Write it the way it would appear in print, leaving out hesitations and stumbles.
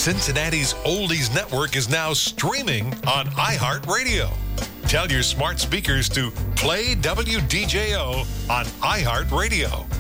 Cincinnati's Oldies Network is now streaming on iHeartRadio. Tell your smart speakers to play WDJO on iHeartRadio.